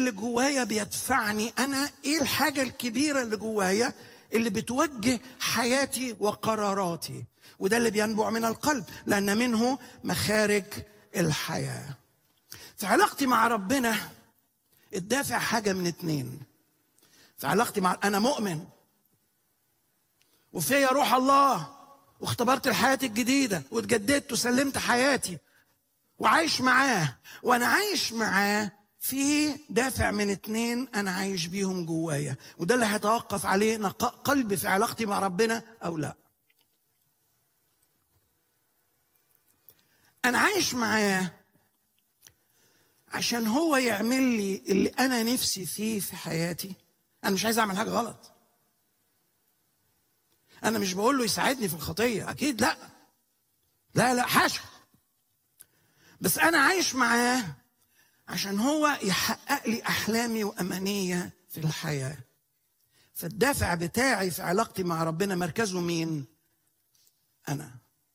اللي جوايا بيدفعني؟ أنا إيه الحاجة الكبيرة اللي جوايا اللي بتوجه حياتي وقراراتي؟ وده اللي بينبع من القلب، لأن منه مخارج الحياة. في علاقتي مع ربنا الدافع حاجة من اتنين. في علاقتي مع أنا مؤمن وفيا روح الله واختبرت الحياة الجديدة واتجددت وسلمت حياتي وعايش معاه، وأنا عايش معاه في دافع من اتنين أنا عايش بيهم جوايا، وده اللي هيتوقف عليه نقاء قلبي في علاقتي مع ربنا أو لا. أنا عايش معاه عشان هو يعمل لي اللي أنا نفسي فيه في حياتي. أنا مش عايز أعمل حاجة غلط. أنا مش بقول له يساعدني في الخطية، أكيد لا، لا لا حاشا. بس أنا عايش معاه عشان هو يحقق لي أحلامي وأمانية في الحياة. فالدافع بتاعي في علاقتي مع ربنا مركزه مين؟ أنا.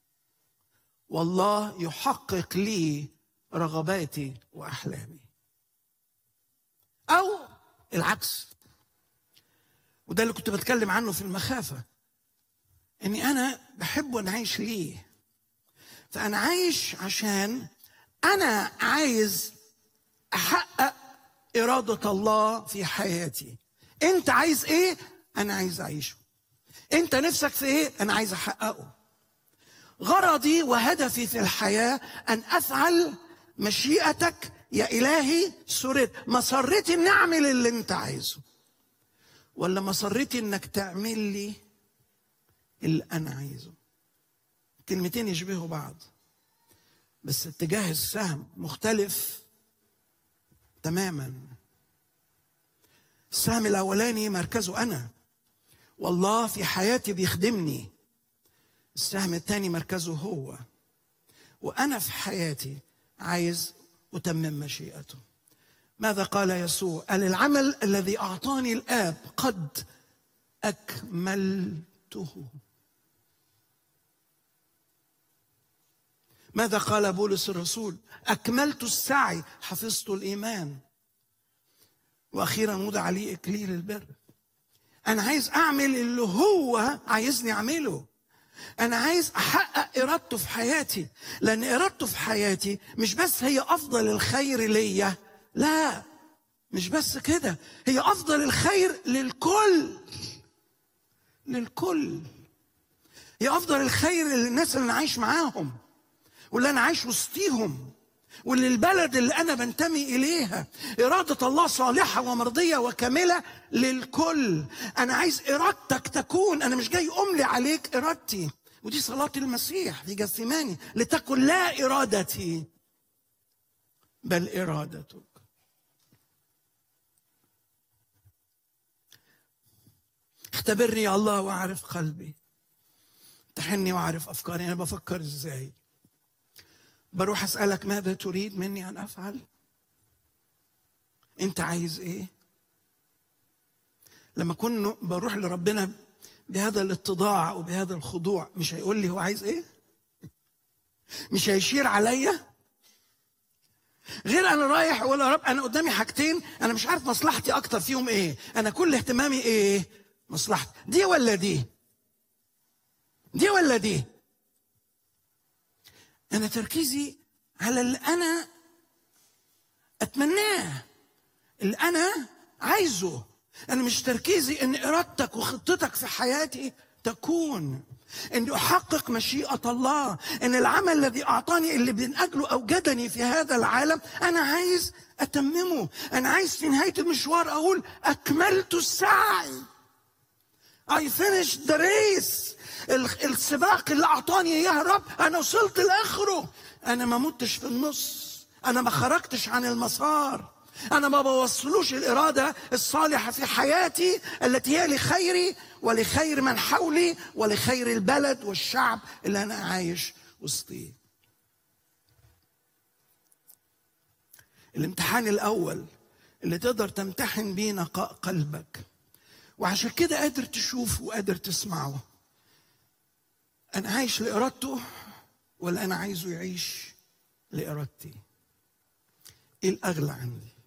والله يحقق لي رغباتي وأحلامي، أو العكس. وده اللي كنت بتكلم عنه في المخافة، إني أنا بحب وأنا عايش ليه. فأنا عايش عشان أنا عايز أحقق إرادة الله في حياتي. أنت عايز إيه؟ أنا عايز أعيشه. أنت نفسك في إيه؟ أنا عايز أحققه. غرضي وهدفي في الحياة أن أفعل مشيئتك يا إلهي. سريت مسرتي إني أعمل اللي أنت عايزه، ولا مسرتي إنك تعمل لي اللي أنا عايزه؟ كلمتين يشبهوا بعض، بس اتجاه السهم مختلف تماما. السهم الأولاني مركزه أنا، والله في حياتي بيخدمني. السهم الثاني مركزه هو، وأنا في حياتي عايز أتمم مشيئته. ماذا قال يسوع؟ قال العمل الذي أعطاني الآب قد أكملته. ماذا قال بولس الرسول؟ أكملت السعي، حفظت الإيمان، وأخيرا وضع لي إكليل البر. أنا عايز أعمل اللي هو عايزني أعمله. أنا عايز أحقق إرادته في حياتي، لأن إرادته في حياتي مش بس هي أفضل الخير ليا، لا مش بس كده، هي أفضل الخير للكل. للكل. هي أفضل الخير للناس اللي أنا عايش معاهم، واللي أنا عايش وسطيهم، وللبلد اللي أنا بنتمي إليها. إرادة الله صالحة ومرضية وكاملة للكل. أنا عايز إرادتك تكون، أنا مش جاي أملي عليك إرادتي. ودي صلاة المسيح في جثماني، لتكن لا إرادتي بل إرادتك. اختبرني يا الله واعرف قلبي، امتحني واعرف أفكاري. أنا بفكر إزاي؟ بروح أسألك ماذا تريد مني أن أفعل؟ أنت عايز إيه؟ لما كنا بروح لربنا بهذا الاتضاع وبهذا الخضوع، مش هيقول لي هو عايز إيه؟ مش هيشير عليا؟ غير أنا رايح أقول يا رب أنا قدامي حاجتين، أنا مش عارف مصلحتي أكتر فيهم إيه. أنا كل اهتمامي إيه؟ مصلحتي، دي ولا دي؟ دي ولا دي؟ أنا تركيزي على اللي أنا أتمناه، اللي أنا عايزه. أنا مش تركيزي إن إرادتك وخطتك في حياتي تكون، إني أحقق مشيئة الله، إن العمل الذي أعطاني اللي من أجله أوجدني في هذا العالم أنا عايز أتممه. أنا عايز في نهاية المشوار أقول أكملت السعي. I finished the race. السباق اللي أعطاني إياه رب أنا وصلت لآخره. أنا ما متش في النص، أنا ما خرجتش عن المسار، أنا ما بوصلوش الإرادة الصالحة في حياتي التي هي لخيري ولخير من حولي ولخير البلد والشعب اللي أنا عايش وسطيه. الامتحان الأول اللي تقدر تمتحن بيه نقاء قلبك، وعشان كده قادر تشوف وقادر تسمعه، أنا عايش لإرادته ولا أنا عايزه يعيش لإرادتي؟ إيه الأغلى عندي؟